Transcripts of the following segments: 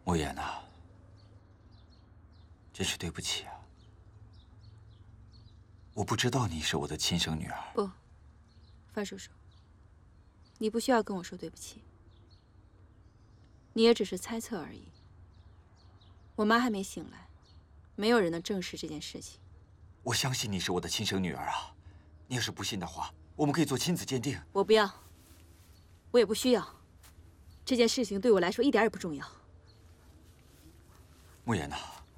莫言呐，真是对不起啊！我不知道你是我的亲生女儿。 不，范叔叔，你不需要跟我说对不起。你也只是猜测而已。我妈还没醒来，没有人能证实这件事情。 我相信你是我的亲生女儿啊！你要是不信的话，我们可以做亲子鉴定。 我不要，我也不需要。这件事情对我来说一点也不重要。 莫言呐，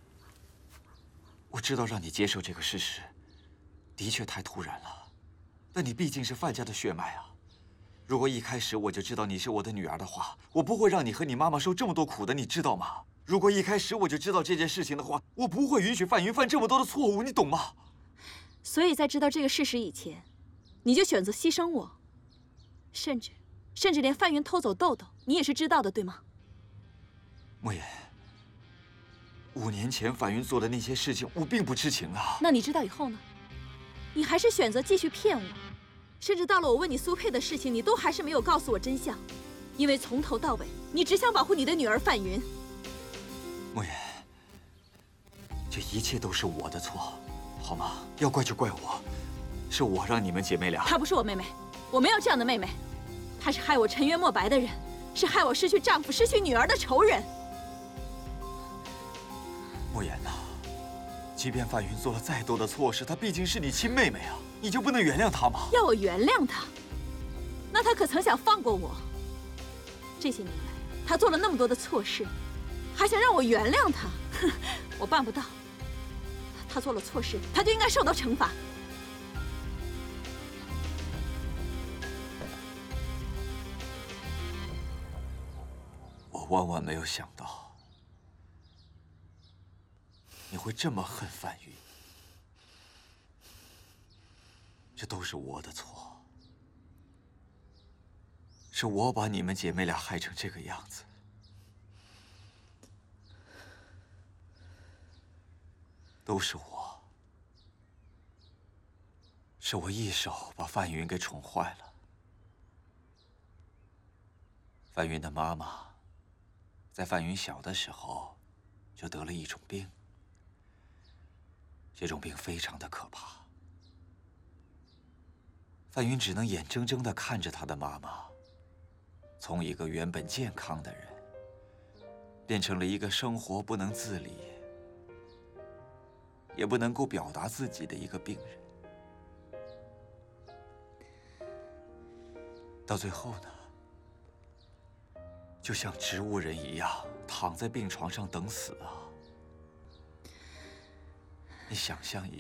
我知道让你接受这个事实，的确太突然了。但你毕竟是范家的血脉啊！如果一开始我就知道你是我的女儿的话，我不会让你和你妈妈受这么多苦的，你知道吗？如果一开始我就知道这件事情的话，我不会允许范云犯这么多的错误，你懂吗？ 所以在知道这个事实以前，你就选择牺牲我，甚至连范云偷走豆豆，你也是知道的，对吗？ 莫言，5年前范云做的那些事情，我并不知情啊。 那你知道以后呢？你还是选择继续骗我，甚至到了我问你苏佩的事情，你都还是没有告诉我真相，因为从头到尾，你只想保护你的女儿范云。 莫言，这一切都是我的错，好吗？要怪就怪我，是我让你们姐妹俩。 她不是我妹妹，我没有这样的妹妹，她是害我沉冤莫白的人，是害我失去丈夫、失去女儿的仇人。 莫言呐，即便范云做了再多的错事，她毕竟是你亲妹妹啊，你就不能原谅她吗？ 要我原谅她？那她可曾想放过我？这些年来，她做了那么多的错事，还想让我原谅她？哼，我办不到。她做了错事，她就应该受到惩罚。 我万万没有想到，你会这么恨范云。这都是我的错，是我把你们姐妹俩害成这个样子。都是我，是我一手把范云给宠坏了。范云的妈妈在范云小的时候就得了一种病，这种病非常的可怕。范云只能眼睁睁地看着他的妈妈从一个原本健康的人变成了一个生活不能自理也不能够表达自己的一个病人。到最后呢，就像植物人一样躺在病床上等死啊！你想象一